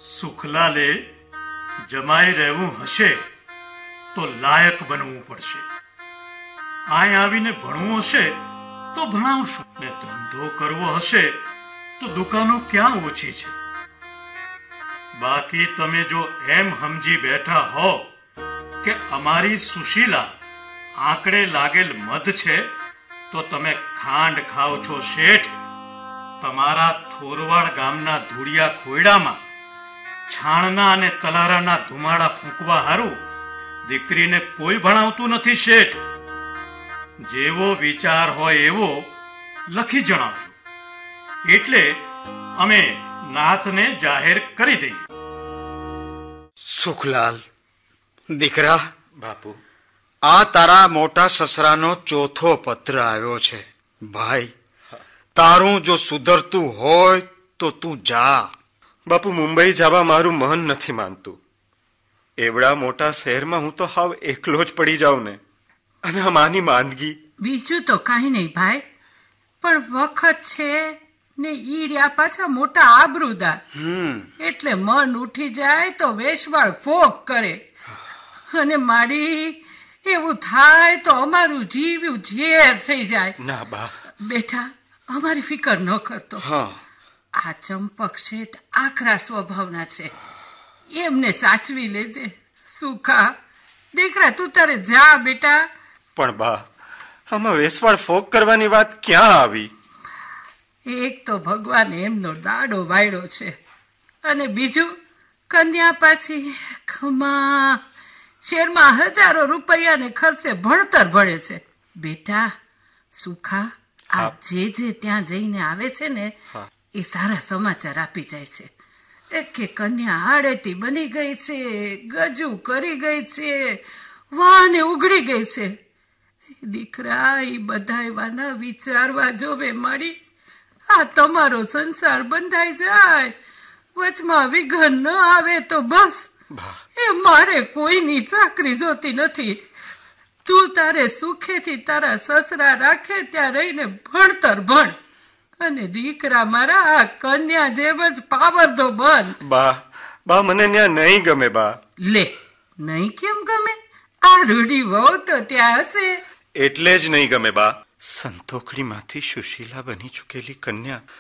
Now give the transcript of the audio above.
સુખલાલે જમાઈ રહેવું હશે તો લાયક બનવું પડશે. અહીં આવીને ભણવું હશે તો ભણાવશું, ને ધંધો કરવો હશે તો દુકાનો ક્યાં ઓછી છે. બાકી તમે જો એમ સમજી બેઠા હો કે અમારી સુશીલા આંકડે લાગેલ મધ છે તો તમે ખાંડ ખાઓ છો શેઠ. તમારા થોરવાડ ગામના ધૂળિયા ખોયડામાં છાણના અને તલારાના ધુમાડા ફૂંકવા હારું દીકરીને કોઈ ભણાવતું નથી શેઠ. જેવો વિચાર હોય એવો લખી જણાવજો, એટલે અમે નાથને જાહેર કરી દઈએ. સુખલાલ દીકરા, બાપુ, આ તારા મોટા સસરાનો ચોથો પત્ર આવ્યો છે. ભાઈ, તારું જો સુધરતું હોય તો તું જા. બાપુ, મુંબઈ જવા મારું મન નથી માનતું. એવડા મોટા શહેરમાં હું તો હાવ એકલો જ પડી જાઉં ને, અને માની માંદગી. બીજું તો કઈ નહીં ભાઈ, પણ વખત છે ને ઈ રહ્યા પાછા મોટા આબરૂદાર, એટલે મન ઉઠી જાય તો વેશવાળ ફોક કરે. અને મારી એવું થાય તો અમારું જીવ્યું ઝેર થઈ જાય. ના બા, બેટા અમારી ફિકર ન કરતો. આ ચંપક શેઠ આકરા સ્વભાવના છે, એમને સાચવી લેજે. સુખા દીકરા, તું તારે જા બેટા. પણ બા, આમાં વેસવાળ ફોક કરવાની વાત ક્યાં આવી? એક તો ભગવાને એમનો દાડો વાયડો છે, અને બીજું કન્યા પાછી ખમા શેરમાં હજારો રૂપિયાને ખર્ચે ભણતર ભણે છે. બેટા સુખા, આ જે ત્યાં જઈને આવે છે ને એ સારા સમાચાર આપી જાય છે કે કન્યા આડેટી બની ગઈ છે, ગજુ કરી ગઈ છે, વાને ઉઘડી ગઈ છે. દીકરા, એ બધા વાના વિચારવા જોવે મારી. આ તમારો સંસાર બંધાઈ જાય, વચમાં વિઘન ન આવે તો બસ. એ મારે કોઈની ચાકરી જોતી નથી. તું તારે સુખેથી તારા સસરા રાખે ત્યાં રહીને ભણતર ભણ, અને દીકરા મારા આ કન્યા જેમ જ પાવરધો બન. બા મને ત્યાં નહીં ગમે બા. લે, નહીં કેમ ગમે? આ રૂડી વહુ તો ત્યાં હશે. એટલે જ નહીં ગમે બા. સંતોખડીમાંથી સુશીલા બની ચૂકેલી કન્યા